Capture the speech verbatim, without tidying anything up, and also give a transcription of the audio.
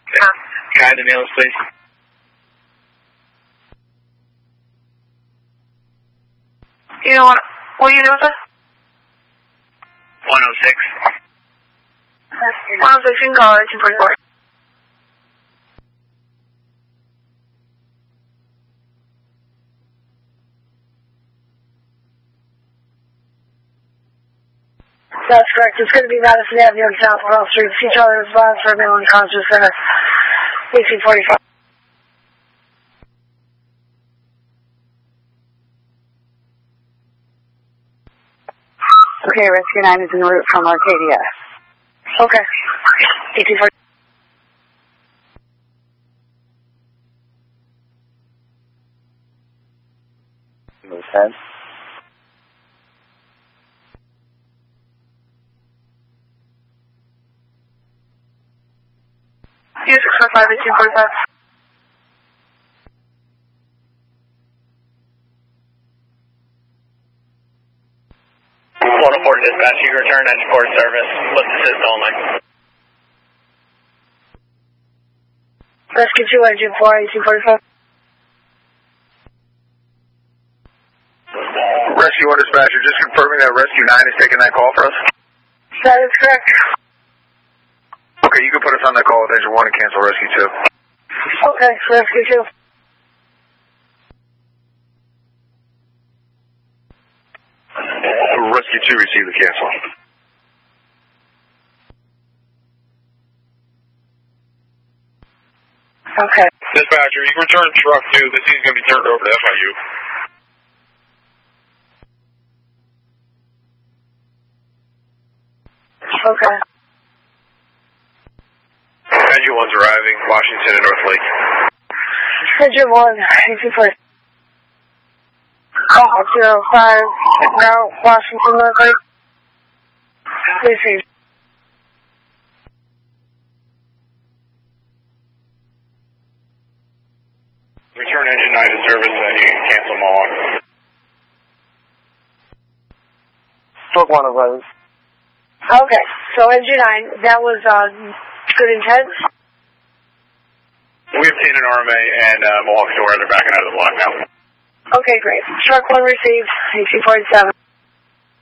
Yeah. Guy the mails, please. You know what? What are you doing, sir? one oh six. one oh six, you can call it two forty-four. That's correct. It's going to be Madison Avenue and South Wall Street. See Charlie response for Midland Concert Center. eighteen forty-five. Okay, Rescue nine is en route from Arcadia. Okay. eighteen forty. Okay. U six four five, eighteen forty-five. one oh four dispatch, you return engine port service. Let's assist only. Rescue two, engine four, eighteen forty-five. Rescue one dispatcher, just confirming that Rescue nine is taking that call for us. That is correct. Okay, you can put us on that call with engine one and cancel Rescue two. Okay, Rescue two. Rescue two received the cancel. Okay. Dispatcher, you can return truck two. This is going to be turned over to F I U. Okay. Engine one's arriving, Washington and North Lake. Engine one, eighteen forty. Call zero five, now Washington, North Lake. Received. Return engine nine to service and you can cancel them all. Book one of those. Okay, so engine nine, that was uh, good intent? We obtained an R M A and uh, Mohawk Store. They're backing out of the block now. Okay, great. Truck one received, eighteen forty-seven.